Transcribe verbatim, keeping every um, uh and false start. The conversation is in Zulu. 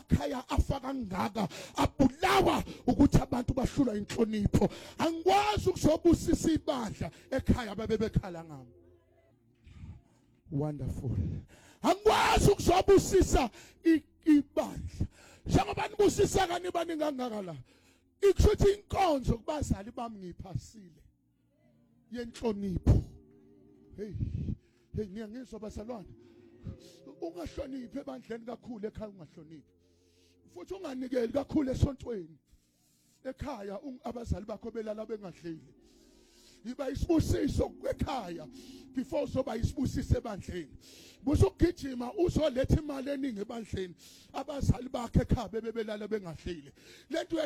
amakhaya afa kangaka abulawa ukuthi abantu bahlulwa inhlonipho. Angikwazi ukuzobusisa ibandla ekhaya babebekhala ngami. Wonderful. Angikwazi ukuzobusisa ibandla. Njengoba nibusisa kanibani ngangaka la. Ikushuthi inkonzo kubazali bami ngiphasile. Yenhlonipho. Hey, hey ngiyangizwa bazalwane. Ungahloniphi ebandleni kakhulu ekhaya ungahloniphi. Futhi unganikeli kakhulu esontweni. Ekhaya abazali bakho belala bengadlile. Iba isibusiso ekhaya before uzoba isibusiso ebandleni. Busukugijima uzoletha imali eningi ebandleni. Abazali bakhe ekhaya bebelala bengadlile. Lento